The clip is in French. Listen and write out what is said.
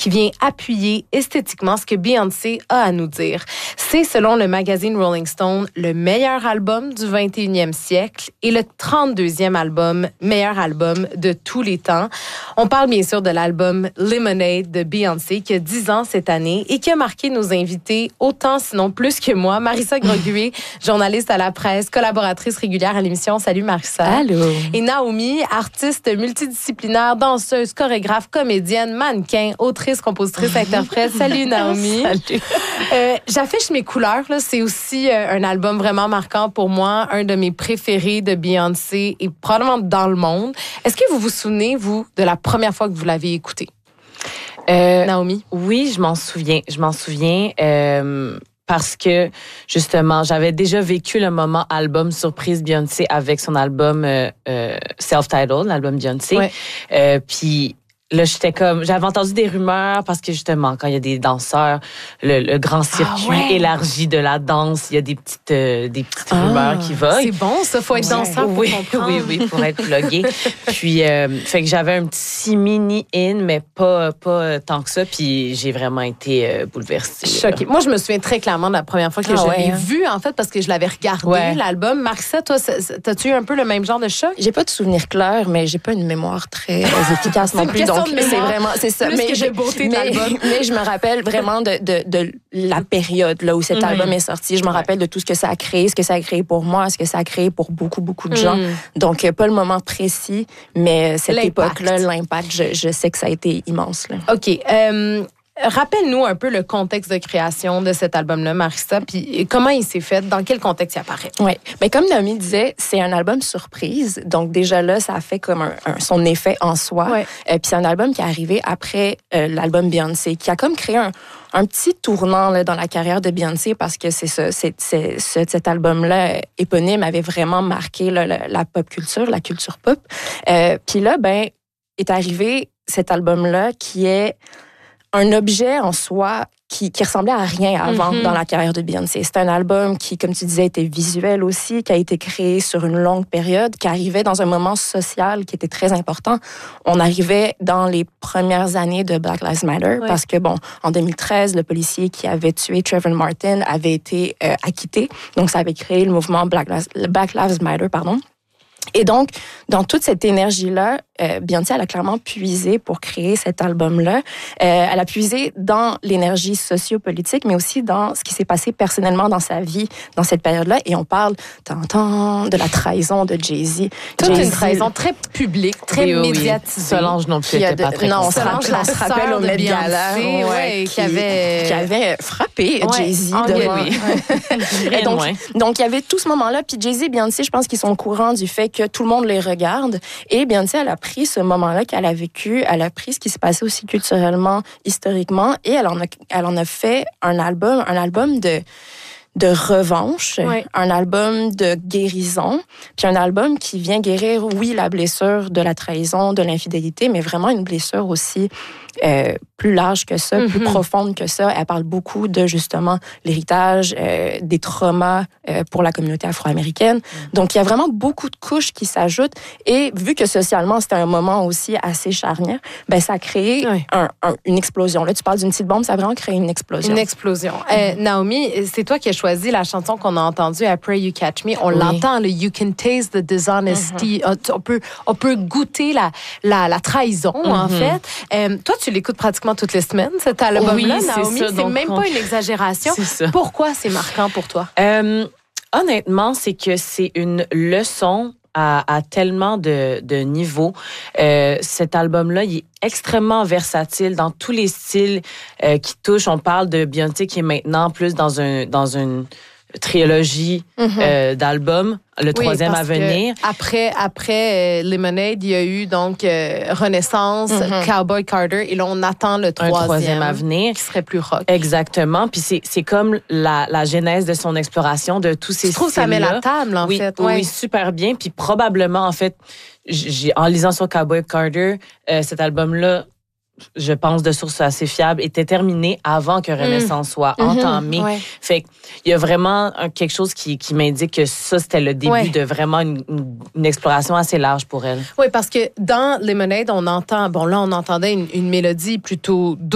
qui vient appuyer esthétiquement ce que Beyoncé a à nous dire. C'est, selon le magazine Rolling Stone, le meilleur album du 21e siècle et le 32e meilleur album de tous les temps. On parle bien sûr de l'album Lemonade de Beyoncé qui a 10 ans cette année et qui a marqué nos invités autant, sinon plus que moi. Marissa Groguet, journaliste à la presse, collaboratrice régulière à l'émission. Salut Marissa. Allô. Et Naomi, artiste multidisciplinaire, danseuse, chorégraphe, comédienne, mannequin, autrice, compositrice, interprète. Salut Naomi. Salut. J'affiche mes couleurs. Là. C'est aussi un album vraiment marquant pour moi, un de mes préférés de Beyoncé et probablement dans le monde. Est-ce que vous vous souvenez, vous, de la première fois que vous l'avez écouté? Naomi? Oui, je m'en souviens. Parce que, justement, j'avais déjà vécu le moment album surprise Beyoncé avec son album Self-Titled, l'album Beyoncé. Ouais. Puis là, j'avais entendu des rumeurs parce que, justement, quand il y a des danseurs, le grand circuit élargi de la danse, il y a des petites rumeurs qui volent. C'est bon, ça, faut être danseur pour comprendre. Oui, pour être plugué. Puis, fait que j'avais un petit mini-in, mais pas tant que ça. Puis, j'ai vraiment été bouleversée. Choquée. Moi, je me souviens très clairement de la première fois que je l'ai vu, en fait, parce que je l'avais regardé, l'album. Marissa, toi, t'as-tu eu un peu le même genre de choc? J'ai pas de souvenir clair, mais j'ai pas une mémoire très efficace non plus. Donc, c'est ça. Mais je me rappelle vraiment de la période là où cet album est sorti. Je me rappelle de tout ce que ça a créé, ce que ça a créé pour moi, ce que ça a créé pour beaucoup, beaucoup de gens. Donc, pas le moment précis, mais cette époque-là, l'impact, je sais que ça a été immense. Là. OK. Rappelle-nous un peu le contexte de création de cet album-là, Marissa, puis comment il s'est fait, dans quel contexte il apparaît? Oui, bien, comme Naomi disait, c'est un album surprise, donc déjà là, ça a fait comme son effet en soi. Ouais. Puis c'est un album qui est arrivé après l'album Beyoncé, qui a comme créé un petit tournant là, dans la carrière de Beyoncé, parce que cet album-là éponyme avait vraiment marqué là, la pop culture, la culture pop. Puis là, ben, est arrivé cet album-là qui est un objet en soi qui ressemblait à rien avant dans la carrière de Beyoncé. C'est un album qui, comme tu disais, était visuel aussi, qui a été créé sur une longue période, qui arrivait dans un moment social qui était très important. On arrivait dans les premières années de Black Lives Matter, parce que, bon, en 2013, le policier qui avait tué Trayvon Martin avait été acquitté. Donc, ça avait créé le mouvement Black Lives Matter, pardon. Et donc, dans toute cette énergie-là, Beyoncé, elle a clairement puisé pour créer cet album-là. Elle a puisé dans l'énergie sociopolitique, mais aussi dans ce qui s'est passé personnellement dans sa vie dans cette période-là. Et on parle de la trahison de Jay-Z. Toute une trahison très publique, très médiatisée. Solange non plus était pas très on se rappelle au Met Gala qui avait frappé Jay-Z devant. Donc, il y avait tout ce moment-là. Puis Jay-Z et Beyoncé, je pense qu'ils sont au courant du fait que tout le monde les regarde. Et Beyoncé, elle a pris ce moment-là qu'elle a vécu, elle a pris ce qui s'est passé aussi culturellement, historiquement, et elle en a fait un album de revanche, un album de guérison, puis un album qui vient guérir, oui, la blessure de la trahison, de l'infidélité, mais vraiment une blessure aussi plus large que ça, plus profonde que ça. Elle parle beaucoup de, justement, l'héritage, des traumas pour la communauté afro-américaine. Donc, il y a vraiment beaucoup de couches qui s'ajoutent. Et vu que socialement, c'était un moment aussi assez charnière, ben ça a créé une explosion. Là, tu parles d'une petite bombe, ça a vraiment créé une explosion. Une explosion. Naomi, c'est toi qui as choisi la chanson qu'on a entendue, Après You Catch Me. On l'entend, le You Can Taste the Dishonesty. On peut goûter la trahison, en fait. Toi, tu l'écoutes pratiquement toutes les semaines, cet album-là, Naomi. C'est même pas une exagération. Pourquoi c'est marquant pour toi? Honnêtement, c'est que c'est une leçon à tellement de niveaux. Cet album-là, il est extrêmement versatile dans tous les styles qui touchent. On parle de Beyoncé qui est maintenant plus dans une trilogie d'albums. Le troisième à venir. Après Lemonade, il y a eu donc Renaissance, Cowboy Carter, et là, on attend le troisième à venir. Qui serait plus rock. Exactement. Puis c'est comme la genèse de son exploration de tous ces styles-là. Je trouve que ça met la table, en fait. Oui, super bien. Puis probablement, en fait, en lisant sur Cowboy Carter, cet album-là, je pense, de sources assez fiables, était terminé avant que Renaissance soit entamée. Fait qu'il y a vraiment quelque chose qui m'indique que ça, c'était le début de vraiment une exploration assez large pour elle. Oui, parce que dans Lemonade, on entendait une mélodie plutôt douce,